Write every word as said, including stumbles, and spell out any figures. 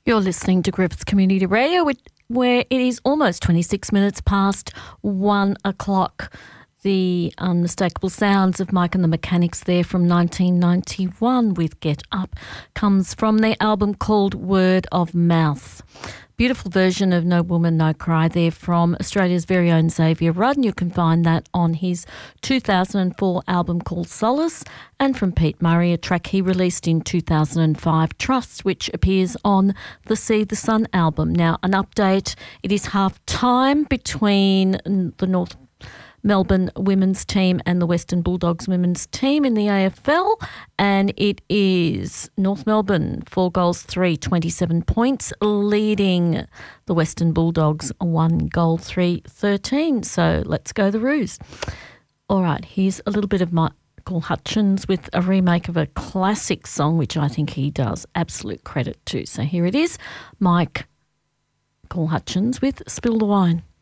You're listening to Griffiths Community Radio, which, where it is almost twenty-six minutes past one o'clock. The unmistakable sounds of Mike and the Mechanics there from nineteen ninety-one with Get Up comes from their album called Word of Mouth. Beautiful version of No Woman, No Cry there from Australia's very own Xavier Rudd, and you can find that on his two thousand four album called Solace, and from Pete Murray, a track he released in two thousand five, Trust, which appears on the See the Sun album. Now, an update, it is half time between the North Melbourne women's team and the Western Bulldogs women's team in the A F L, and it is North Melbourne four goals three, twenty-seven points, leading the Western Bulldogs one goal three, thirteen. So let's go the Roos. All right, here's a little bit of Michael Hutchence with a remake of a classic song, which I think he does absolute credit to. So here it is, Michael Hutchence with Spill the Wine.